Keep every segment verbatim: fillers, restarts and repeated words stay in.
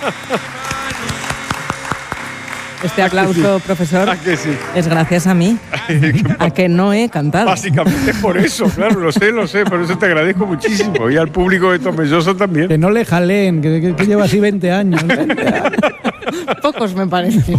Este aplauso, sí, profesor, ¿a que sí? Es gracias a mí, a que no he cantado. Básicamente por eso, claro, lo sé, lo sé, por eso te agradezco muchísimo. Y al público de Tomelloso también. Que no le jaleen, que, que, que lleva así veinte años. veinte años. Pocos me parece.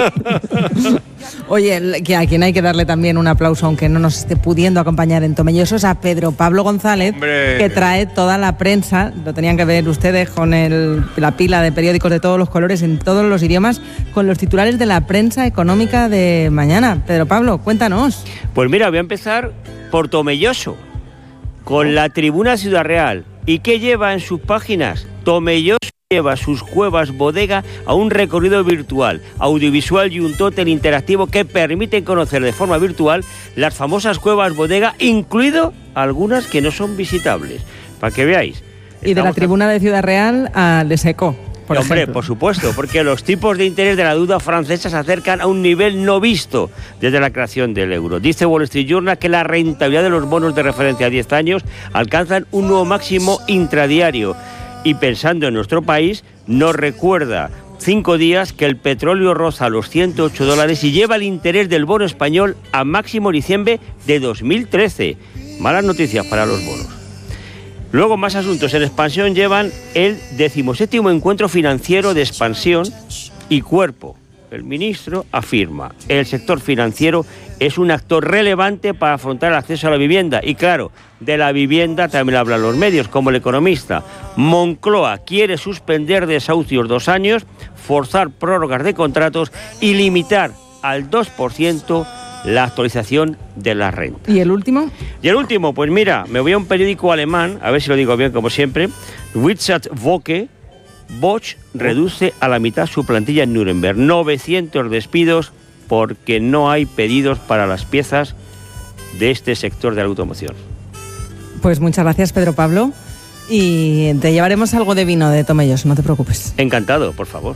Oye, que a quien hay que darle también un aplauso, aunque no nos esté pudiendo acompañar en Tomelloso, es a Pedro Pablo González, ¡hombre!, que trae toda la prensa. Lo tenían que ver ustedes con el, la pila de periódicos de todos los colores, en todos los idiomas, con los titulares de la prensa económica de mañana. Pedro Pablo, cuéntanos. Pues mira, voy a empezar por Tomelloso, con la Tribuna Ciudad Real. ¿Y qué lleva en sus páginas? Tomelloso lleva sus cuevas bodega a un recorrido virtual, audiovisual y un tótem interactivo que permiten conocer de forma virtual las famosas cuevas bodega, incluido algunas que no son visitables. Para que veáis. Y de la Tribuna de Ciudad Real a Le Seco. Por Hombre, ejemplo. por supuesto, porque los tipos de interés de la deuda francesa se acercan a un nivel no visto desde la creación del euro. Dice Wall Street Journal que la rentabilidad de los bonos de referencia a diez años alcanzan un nuevo máximo intradiario. Y pensando en nuestro país, nos recuerda cinco días que el petróleo roza los ciento ocho dólares y lleva el interés del bono español a máximo diciembre de dos mil trece. Malas noticias para los bonos. Luego, más asuntos. En expansión llevan el decimoséptimo encuentro financiero de expansión y cuerpo. El ministro afirma: el sector financiero es un actor relevante para afrontar el acceso a la vivienda. Y claro, de la vivienda también hablan los medios, como El Economista. Moncloa quiere suspender desahucios dos años, forzar prórrogas de contratos y limitar al dos por ciento la actualización de la renta. ¿Y el último? Y el último, pues mira, me voy a un periódico alemán, a ver si lo digo bien como siempre, Wirtschaftswoche. Bosch reduce a la mitad su plantilla en Nuremberg. novecientos despidos porque no hay pedidos para las piezas de este sector de la automoción. Pues muchas gracias, Pedro Pablo. Y te llevaremos algo de vino de Tomelloso, no te preocupes. Encantado, por favor.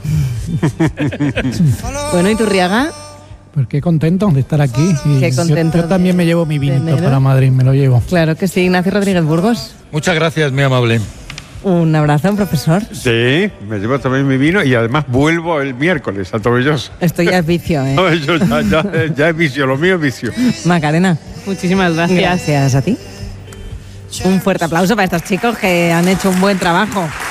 Bueno, ¿y Turriaga? Pues qué contento de estar aquí. Y qué contento. Yo, yo también de, me llevo mi vinito para Madrid, me lo llevo. Claro que sí, Ignacio Rodríguez Burgos. Muchas gracias, muy amable. Un abrazo, profesor. Sí, me llevo también mi vino y además vuelvo el miércoles a Tomelloso. Esto ya es vicio, ¿eh? No, yo ya, ya, ya es vicio, lo mío es vicio. Macarena. Muchísimas gracias. Gracias a ti. Un fuerte aplauso para estos chicos que han hecho un buen trabajo.